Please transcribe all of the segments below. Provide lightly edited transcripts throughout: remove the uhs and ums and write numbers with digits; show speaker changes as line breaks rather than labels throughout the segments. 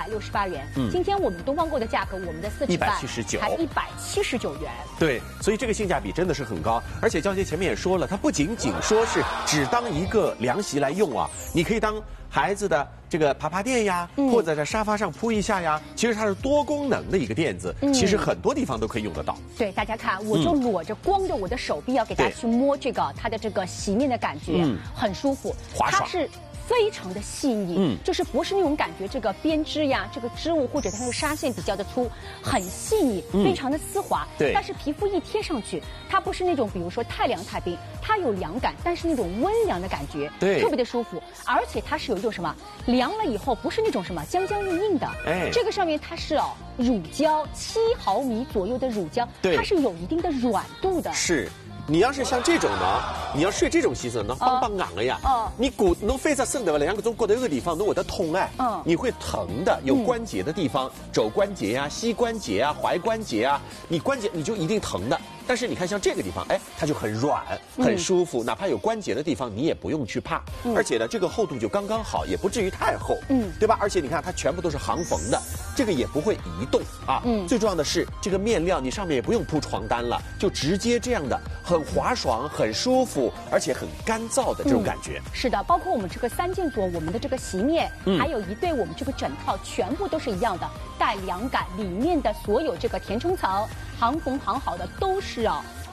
168元。今天我们东方购的价格，我们的4尺半
179，
才179元。
对，所以这个性价比真的是很高。而且娇姐前面也说了，它不仅仅说是只当一个凉席来用啊，你可以当孩子的这个爬爬垫呀，或者在沙发上铺一下呀。其实它是多功能的一个垫子，其实很多地方都可以用得到。
对，大家看，我就裸着光着我的手臂，要给大家去摸这个它的这个洗面的感觉，很舒服，
滑爽。
它是非常的细腻，就是不是那种感觉这个编织呀，这个织物或者它那个纱线比较的粗，很细腻，非常的丝滑。
对，
但是皮肤一贴上去，它不是那种比如说太凉太冰，它有凉感，但是那种温凉的感觉，
对，
特别的舒服。而且它是有一种什么凉了以后不是那种什么僵僵硬硬的，这个上面它是乳胶7毫米左右的乳胶，它是有一定的软度的。
是。你要是像这种呢，你要睡这种席子呢，梆梆硬的呀，你骨侬非着伸的两个钟觉得有个地方侬会得痛哎，你会疼的，有关节的地方，肘关节啊、膝关节啊、踝关节啊，你关节你就一定疼的。但是你看像这个地方，哎，它就很软，很舒服，哪怕有关节的地方你也不用去怕，而且呢，这个厚度就刚刚好，也不至于太厚，对吧？而且你看它全部都是行缝的，这个也不会移动啊。最重要的是这个面料，你上面也不用铺床单了，就直接这样的，很滑爽、很舒服，而且很干燥的这种感觉。
是的，包括我们这个3件组，我们的这个席面，还有一对我们这个整套，全部都是一样的，带凉感，里面的所有这个填充层、行缝行好的都是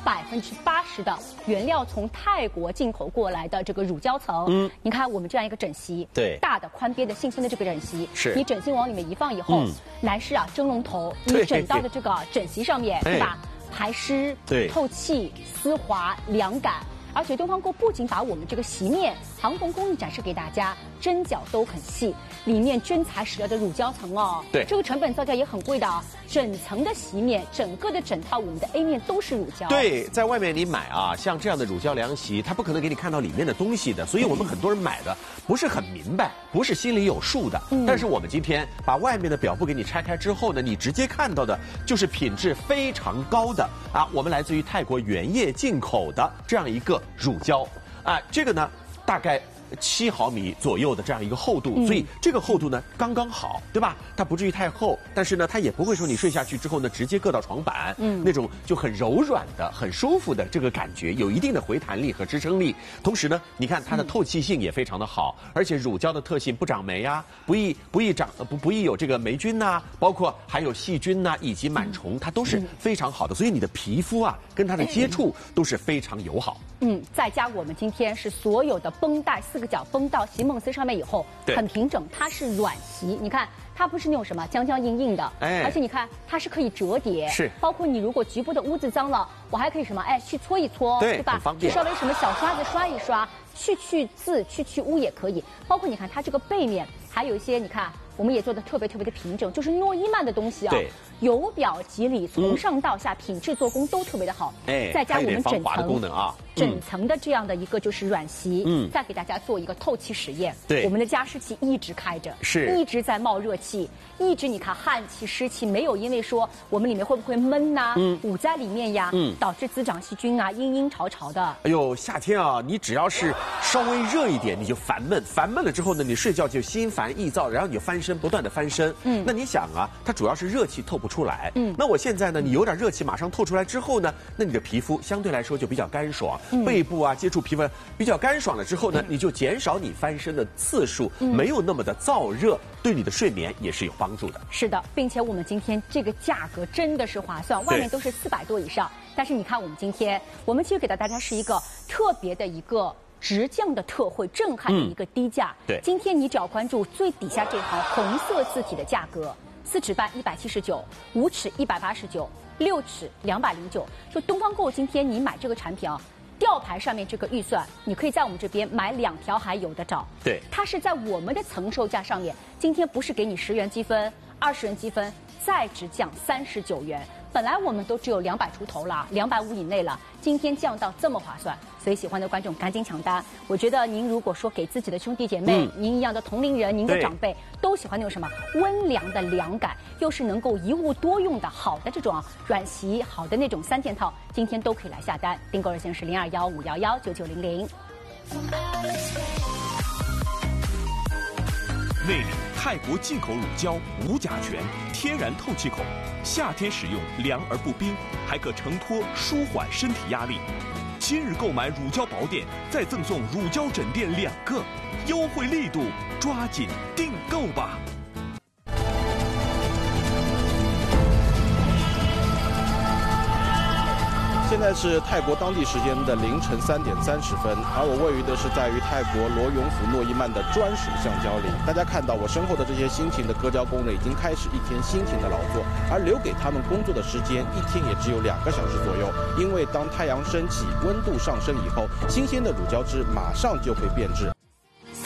80%的原料从泰国进口过来的这个乳胶层。你看我们这样一个枕席，
对，
大的宽边的信丰的这个枕席，
是
你枕芯往里面一放以后，男士蒸笼头，你枕到的这个枕席上面，对吧？排湿、透气、丝滑、凉感。而且东方购不仅把我们这个席面行缝工艺展示给大家，针脚都很细，里面真材实料的乳胶层
对，
这个成本造价也很贵的整层的席面，整个的整套我们的 A 面都是乳胶。
对，在外面你买像这样的乳胶凉席，它不可能给你看到里面的东西的，所以我们很多人买的不是很明白，不是心里有数的。但是我们今天把外面的表布给你拆开之后呢，你直接看到的就是品质非常高的我们来自于泰国原液进口的这样一个乳胶这个呢大概7毫米左右的这样一个厚度，所以这个厚度呢刚刚好，对吧？它不至于太厚，但是呢它也不会说你睡下去之后呢直接硌到床板，那种就很柔软的、很舒服的这个感觉，有一定的回弹力和支撑力。同时呢，你看它的透气性也非常的好，而且乳胶的特性不长霉啊，不易有这个霉菌呐，包括还有细菌呐以及螨虫，它都是非常好的，所以你的皮肤跟它的接触都是非常友好。
再加我们今天是所有的绷带4个角绷到席梦思上面以后，很平整，它是软席，你看它不是那种什么僵僵硬硬的，而且你看它是可以折叠，
是，
包括你如果局部的污渍脏了，我还可以什么去搓一搓，
对
吧？
很方便，
稍微什么小刷子刷一刷，去渍、去污也可以。包括你看它这个背面还有一些，你看我们也做的特别的平整，就是诺伊曼的东西
对，
由表及里，从上到下品质做工都特别的好，再加我们整层
功能
整层的这样的一个就是软席，再给大家做一个透气实验。
对，
我们的加湿器一直开着，一直在冒热气，一直你看汗气湿气，没有因为说我们里面会不会闷呐，捂在里面呀，导致滋长细菌阴阴潮潮的。
哎呦，夏天你只要是稍微热一点，你就烦闷了之后呢，你睡觉就心烦意躁，然后你就翻身，不断的翻身。那你想它主要是热气透不出来。那我现在呢，你有点热气马上透出来之后呢，那你的皮肤相对来说就比较干爽。背部接触皮肤比较干爽了之后呢，你就减少你翻身的次数，没有那么的燥热，对你的睡眠也是有帮助的。
是的，并且我们今天这个价格真的是划算，外面都是400多以上，但是你看我们今天，我们其实给到大家是一个特别的一个直降的特惠，震撼的一个低价。
对，
今天你只要关注最底下这行红色字体的价格，4尺半179，5尺189，6尺209。就东方购今天你买这个产品吊牌上面这个预算，你可以在我们这边买2条还有的找。
对，
它是在我们的层售价上面，今天不是给你10元积分、20元积分，再只降39元。本来我们都只有200出头了，250以内了，今天降到这么划算，所以喜欢的观众赶紧抢单。我觉得您如果说给自己的兄弟姐妹，您一样的同龄人，您的长辈都喜欢那种什么温凉的凉感，又是能够一物多用的好的这种软席，好的那种3件套，今天都可以来下单。订购热线是0215119900。
为你泰国进口乳胶无甲醛，天然透气口，夏天使用凉而不冰，还可承托舒缓身体压力。今日购买乳胶宝典，再赠送乳胶枕垫2个，优惠力度，抓紧订购吧！
现在是泰国当地时间的凌晨3点30分，而我位于的是在于泰国罗永府诺伊曼的专属橡胶林。大家看到我身后的这些辛勤的割胶工人已经开始一天辛勤的劳作，而留给他们工作的时间一天也只有2个小时左右。因为当太阳升起，温度上升以后，新鲜的乳胶汁马上就会变质，